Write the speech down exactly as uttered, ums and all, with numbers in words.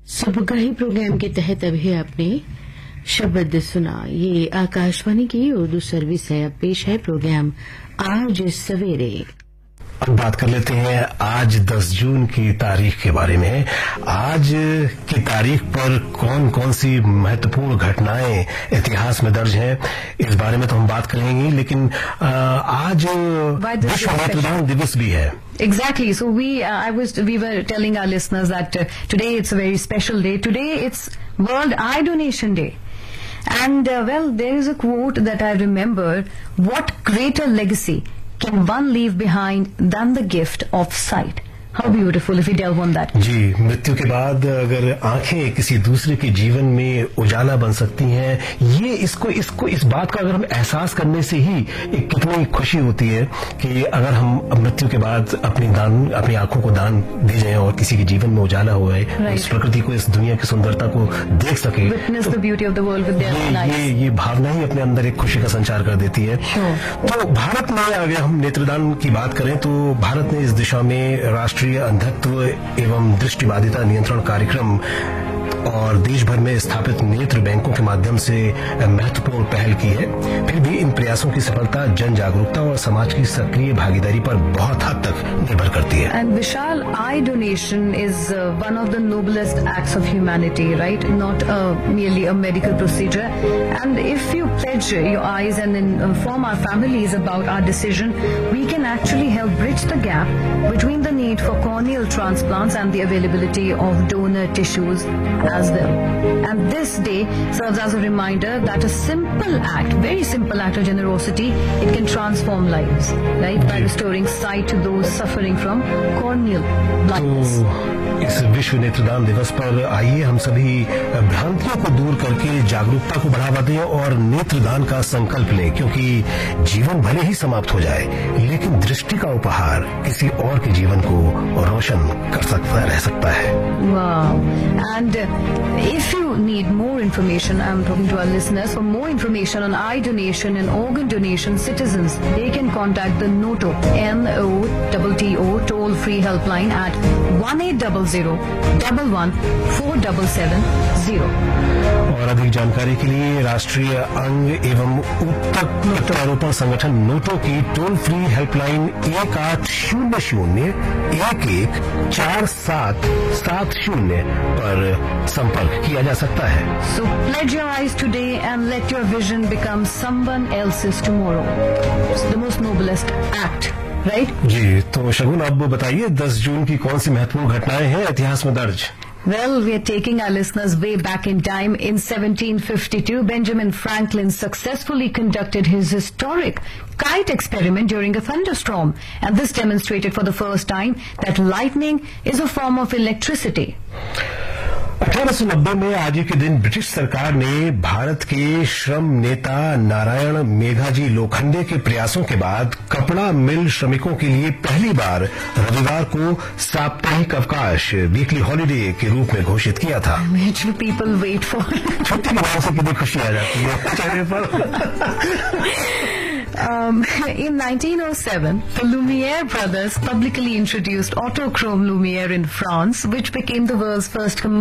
सुबह प्रोग्राम के तहत अभी आपने शब्द सुना। ये आकाशवाणी की उर्दू सर्विस है। अब पेश है प्रोग्राम आज सवेरे। अब बात कर लेते हैं आज दस जून की तारीख के बारे में। आज की तारीख पर कौन कौन सी महत्वपूर्ण घटनाएं इतिहास में दर्ज हैं, इस बारे में तो हम बात करेंगे, लेकिन आज विश्व नेत्रदान दिवस भी है। Exactly. So we, uh, I was, we were telling our listeners that uh, today it's a very special day. Today it's World Eye Donation Day. And uh, well, there is a quote that I remember: what greater legacy can one leave behind than the gift of sight? How beautiful if we delve on that. जी, मृत्यु के बाद अगर आंखें किसी दूसरे के जीवन में उजाला बन सकती हैं, ये इसको इसको इस बात का अगर हम एहसास करने से ही एक कितनी खुशी होती है कि अगर हम मृत्यु के बाद अपनी दान अपनी आंखों को दान दे जाएं और किसी के जीवन में उजाला हो जाए, right. इस प्रकृति को, इस दुनिया की सुंदरता को देख सके, Witness the beauty of the world with their ये, own eyes. ये ये भावना ही अपने अंदर एक खुशी का संचार कर देती है। sure. तो भारत में अगर हम नेत्रदान की बात करें तो भारत ने इस दिशा में राष्ट्रीय अंधत्व एवं दृष्टिबाधिता नियंत्रण कार्यक्रम और देश भर में स्थापित नेत्र बैंकों के माध्यम से महत्वपूर्ण पहल की है। फिर भी इन प्रयासों की सफलता जन जागरूकता और समाज की सक्रिय भागीदारी पर बहुत हद तक निर्भर करती है। And Vishal, eye donation is uh, one of the noblest acts of humanity, right? Not uh, merely a medical procedure. And if you pledge your eyes and inform our families about our decision, we can actually help bridge the gap between the need for corneal transplants and the availability of donor tissues as well. And this day serves as a reminder that a simple act, very simple act of generosity, it can transform lives, right? By restoring sight to those suffering from corneal blindness. तो इस विश्व नेत्रदान दिवस पर आइए हम सभी भ्रांतियों को दूर करके जागरूकता को बढ़ावा दें और नेत्रदान का संकल्प लें, क्योंकि जीवन भले ही समाप्त हो जाए लेकिन दृष्टि का उपहार किसी और के जीवन को रोशन कर सकता रह सकता है। Wow. And uh, if you need more information, I'm talking to our listeners, for more information on eye donation and organ donation, citizens, they can contact the NOTO, N O T T O toll-free helpline at one eight hundred, one one, four seven seven zero. और अधिक जानकारी के लिए राष्ट्रीय अंग एवं उत्तक प्रत्यारोपण संगठन नोटो की टोल फ्री हेल्पलाइन एक आठ शून्य शून्य एक एक चार सात सात शून्य पर संपर्क किया जा सकता है। So pledge your eyes today and let your vision become someone else's tomorrow. It's the most noblest act, right? जी, तो शगुन अब बताइए दस जून की कौन सी महत्वपूर्ण घटनाएं हैं इतिहास में दर्ज? Well, we are taking our listeners way back in time. In seventeen fifty-two, Benjamin Franklin successfully conducted his historic kite experiment during a thunderstorm. And this demonstrated for the first time that lightning is a form of electricity. अठारह सौ नब्बे में आज ही के दिन British सरकार ने भारत के श्रम नेता नारायण मेघाजी लोखंडे के प्रयासों के बाद कपड़ा मिल श्रमिकों के लिए पहली बार रविवार को साप्ताहिक अवकाश, वीकली हॉलिडे के रूप में घोषित किया था। Which people wait for. छुट्टी के बाद से कितनी खुशी आ जाती है चेहरे पर। Um, in nineteen oh seven, the Lumiere brothers publicly introduced autochrome Lumiere in France, which became the world's first